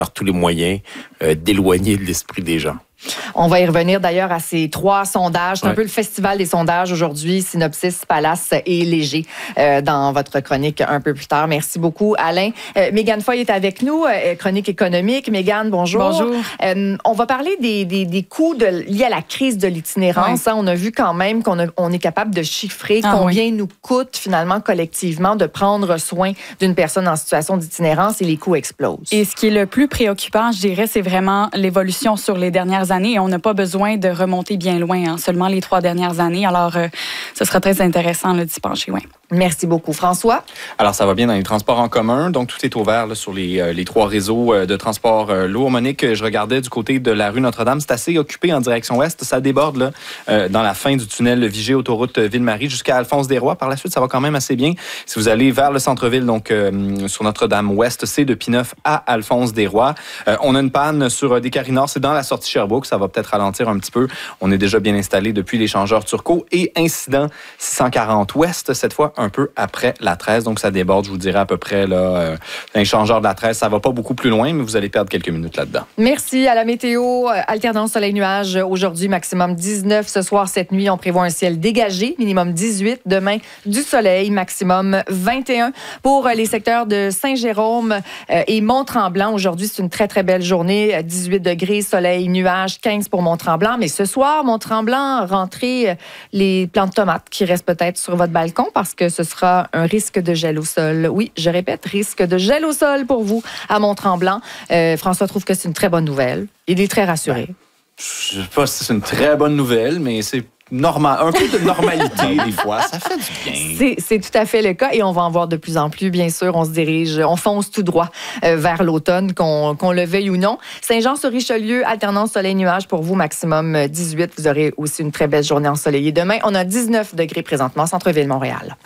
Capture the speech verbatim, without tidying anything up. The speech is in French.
par tous les moyens euh, d'éloigner de l'esprit des gens. On va y revenir d'ailleurs à ces trois sondages. C'est ouais. un peu le festival des sondages aujourd'hui. Synopsis, Palace et Léger euh, dans votre chronique un peu plus tard. Merci beaucoup, Alain. Euh, Mégane Foy est avec nous, euh, chronique économique. Mégane, bonjour. Bonjour. Euh, on va parler des, des, des coûts de, liés à la crise de l'itinérance. Ouais. On a vu quand même qu'on a, on est capable de chiffrer ah, combien oui. nous coûte finalement collectivement de prendre soin d'une personne en situation d'itinérance et les coûts explosent. Et ce qui est le plus préoccupant, je dirais, c'est vraiment l'évolution sur les dernières années. Et on n'a pas besoin de remonter bien loin, hein, seulement les trois dernières années. Alors, euh, ce sera très intéressant là, d'y pencher. Ouais. Merci beaucoup. François? Alors, ça va bien dans les transports en commun. Donc, tout est ouvert là, sur les, euh, les trois réseaux euh, de transport euh, lourd. Monique, je regardais du côté de la rue Notre-Dame. C'est assez occupé en direction ouest. Ça déborde là, euh, dans la fin du tunnel Vigée, autoroute Ville-Marie, jusqu'à Alphonse-des-Rois. Par la suite, ça va quand même assez bien. Si vous allez vers le centre-ville, donc euh, sur Notre-Dame-Ouest, c'est de Pineuf à Alphonse-des-Rois. Euh, on a une panne sur euh, des Carinors. C'est dans la sortie Sherbrooke. Ça va peut-être ralentir un petit peu. On est déjà bien installé depuis l'échangeur Turcot. Et incident six cent quarante ouest, cette fois un peu après la treize. Donc, ça déborde, je vous dirais, à peu près là, euh, l'échangeur de la treize. Ça va pas beaucoup plus loin, mais vous allez perdre quelques minutes là-dedans. Merci. À la météo, alternance soleil-nuage. Aujourd'hui, maximum dix-neuf. Ce soir, cette nuit, on prévoit un ciel dégagé. Minimum dix-huit. Demain, du soleil. Maximum vingt et un. Pour les secteurs de Saint-Jérôme et Mont-Tremblant, aujourd'hui, c'est une très, très belle journée. dix-huit degrés, soleil, nuage, quinze pour Mont-Tremblant. Mais ce soir, Mont-Tremblant, rentrez les plants de tomates qui restent peut-être sur votre balcon parce que ce sera un risque de gel au sol. Oui, je répète, risque de gel au sol pour vous à Mont-Tremblant. Euh, François trouve que c'est une très bonne nouvelle. Il est très rassuré. Ben, je ne sais pas si c'est une très bonne nouvelle, mais c'est normal, un peu de normalité des fois, ça fait du bien. C'est, c'est tout à fait le cas et on va en voir de plus en plus, bien sûr. On se dirige, on fonce tout droit euh, vers l'automne, qu'on, qu'on le veuille ou non. Saint-Jean-sur-Richelieu, alternance soleil-nuage pour vous, maximum dix-huit. Vous aurez aussi une très belle journée ensoleillée demain. On a dix-neuf degrés présentement, centre-ville Montréal.